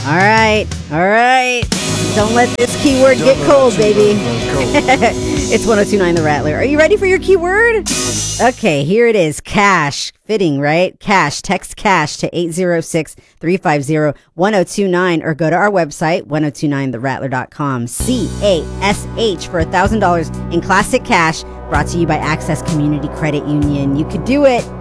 All right. Don't let this keyword get cold, baby. It's 1029 The Rattler. Are you ready for your keyword? Okay, here it is. Cash. Fitting, right? Cash. Text cash to 806-350-1029 or go to our website, 1029therattler.com. CASH for $1,000 in classic cash, brought to you by Access Community Credit Union. You could do it.